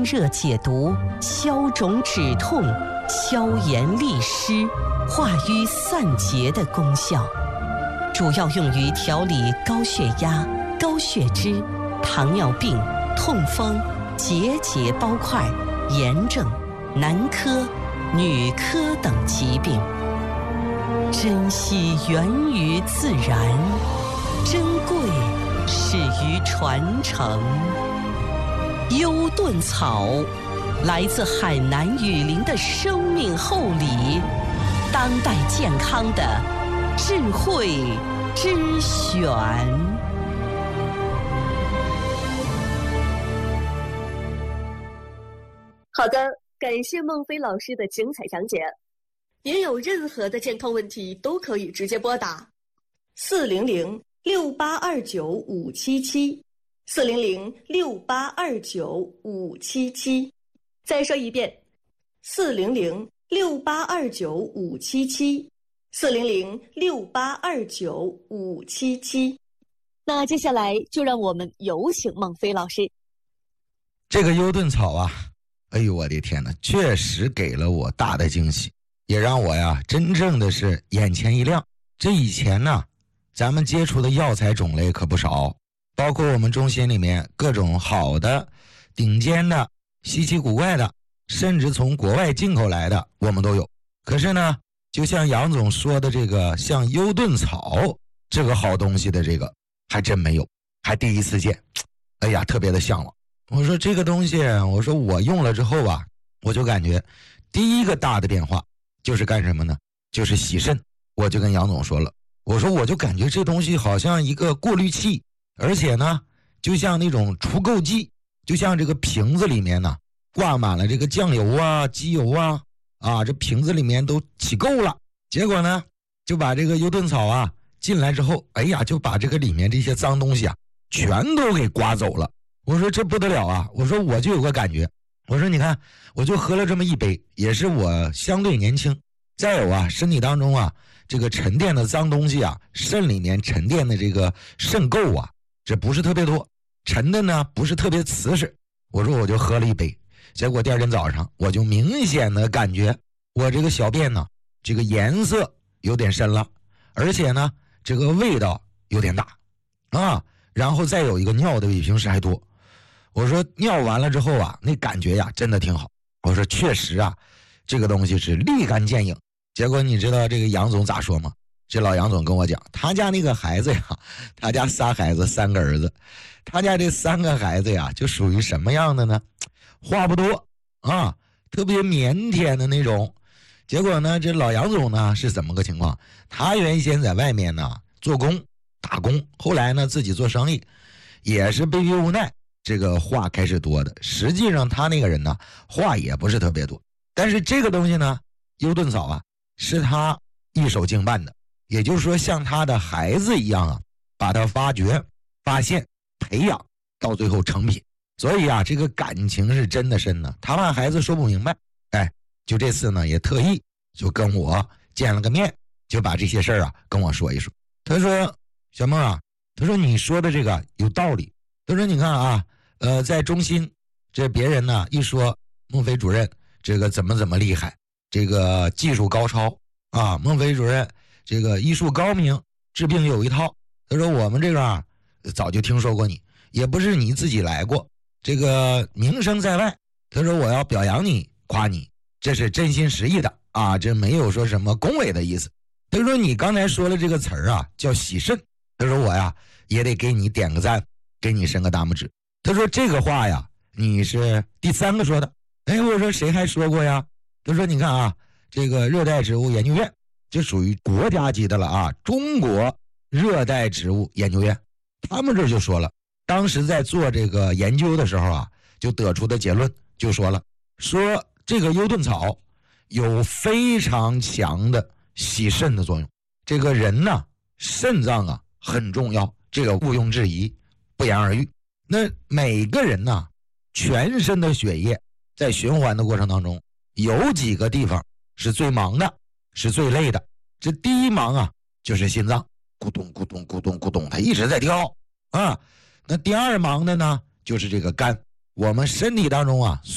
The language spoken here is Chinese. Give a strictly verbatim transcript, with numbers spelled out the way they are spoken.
热解毒、消肿止痛、消炎利湿、化瘀散结的功效，主要用于调理高血压、高血脂、糖尿病、痛风、结节包块、炎症、男科、女科等疾病。珍惜源于自然，珍贵始于传承。优盾草，来自海南雨林的生命厚礼，当代健康的智慧之选。 好的，感谢孟非老师的精彩讲解。您有任何的健康问题都可以直接拨打四零零六八二九五七七，四零零六八二九五七七。再说一遍，四零零六八二九五七七，四零零六八二九五七七。那接下来就让我们有请孟非老师。 这个优盾草啊，哎呦我的天哪，确实给了我大的惊喜，也让我呀真正的是眼前一亮。这以前呢，咱们接触的药材种类可不少，包括我们中心里面各种好的、顶尖的、稀奇古怪的，甚至从国外进口来的我们都有。可是呢，就像杨总说的这个像优盾草这个好东西的这个还真没有，还第一次见。哎呀，特别的向往。我说这个东西，我说我用了之后啊，我就感觉第一个大的变化就是干什么呢？就是洗肾。我就跟杨总说了，我说我就感觉这东西好像一个过滤器，而且呢就像那种除垢剂，就像这个瓶子里面呢挂满了这个酱油啊、机油啊，啊这瓶子里面都起垢了。结果呢就把这个优盾草啊进来之后，哎呀就把这个里面这些脏东西啊全都给刮走了。我说这不得了啊，我说我就有个感觉，我说你看我就喝了这么一杯，也是我相对年轻，再有啊身体当中啊这个沉淀的脏东西啊，肾里面沉淀的这个肾垢啊，这不是特别多，沉的呢不是特别瓷实。我说我就喝了一杯，结果第二天早上我就明显的感觉我这个小便呢这个颜色有点深了，而且呢这个味道有点大啊，然后再有一个尿的比平时还多。我说尿完了之后啊，那感觉呀真的挺好。我说确实啊，这个东西是立竿见影。结果你知道这个杨总咋说吗？这老杨总跟我讲，他家那个孩子呀，他家仨孩子三个儿子，他家这三个孩子呀就属于什么样的呢？话不多啊，特别腼腆的那种。结果呢这老杨总呢是怎么个情况？他原先在外面呢做工打工，后来呢自己做生意，也是被逼无奈，这个话开始多的。实际上他那个人呢话也不是特别多，但是这个东西呢优盾草啊是他一手经办的，也就是说像他的孩子一样啊，把他发掘、发现、培养到最后成品。所以啊这个感情是真的深呢。他怕孩子说不明白，哎，就这次呢也特意就跟我见了个面，就把这些事儿啊跟我说一说。他说小孟啊，他说你说的这个有道理。他说你看啊，呃，在中心这别人呢一说孟非主任这个怎么怎么厉害，这个技术高超啊，孟非主任这个医术高明，治病有一套。他说我们这个啊早就听说过你，也不是你自己来过，这个名声在外。他说我要表扬你夸你，这是真心实意的啊，这没有说什么恭维的意思。他说你刚才说了这个词儿啊叫洗肾，他说我呀也得给你点个赞，给你伸个大拇指。他说这个话呀你是第三个说的。哎，我说谁还说过呀？他说你看啊，这个热带植物研究院这属于国家级的了啊，中国热带植物研究院，他们这就说了，当时在做这个研究的时候啊，就得出的结论就说了，说这个优盾草有非常强的洗肾的作用。这个人呢肾脏啊很重要，这个毋庸置疑，不言而喻。那每个人呢全身的血液在循环的过程当中，有几个地方是最忙的，是最累的。这第一忙啊就是心脏，咕咚咕咚咕咚咕咚，它一直在跳啊。那第二忙的呢就是这个肝。我们身体当中啊